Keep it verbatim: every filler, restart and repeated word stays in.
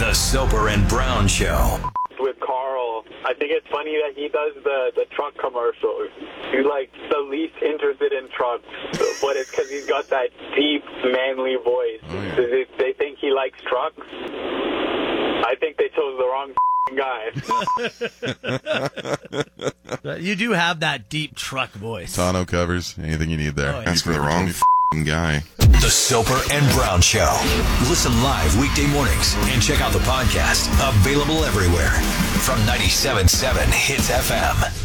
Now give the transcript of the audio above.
The Soper and Brown Show. With Carl, I think it's funny that he does the, the truck commercials. He's like the least interested in trucks, but it's because he's got that deep, manly voice. Oh, yeah. They, they think he likes trucks. I think they chose the wrong guy. You do have that deep truck voice. Tano covers anything you need there. Oh, yeah. Ask for the wrong guy. The Soper and Brown Show. Listen live weekday mornings and check out the podcast. Available everywhere from ninety-seven point seven Hits F M.